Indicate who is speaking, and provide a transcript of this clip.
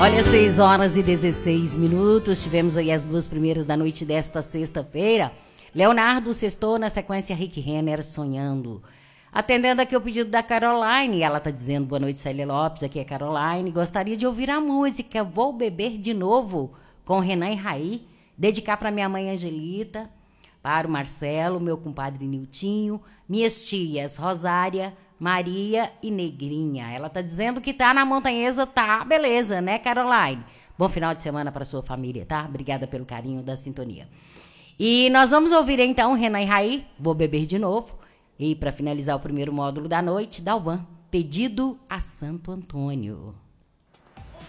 Speaker 1: Olha, 6h16. Tivemos aí as 2 primeiras da noite desta sexta-feira. Leonardo sextou, na sequência Rick Renner, Sonhando. Atendendo aqui o pedido da Caroline, ela tá dizendo boa noite, Célia Lopes, aqui é Caroline. Gostaria de ouvir a música Vou Beber de Novo, com Renan e Raí. Dedicar para minha mãe Angelita, para o Marcelo, meu compadre Niltinho, minhas tias Rosária, Maria e Negrinha. Ela tá dizendo que tá na Montanhesa, tá, beleza, né, Caroline? Bom final de semana para sua família, tá? Obrigada pelo carinho da sintonia. E nós vamos ouvir então Renan e Raí, Vou Beber de Novo. E para finalizar o primeiro módulo da noite, Dalvan, Pedido a Santo Antônio.